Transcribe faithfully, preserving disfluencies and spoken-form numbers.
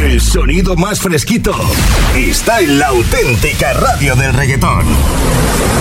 El sonido más fresquito está en la auténtica radio del reggaetón.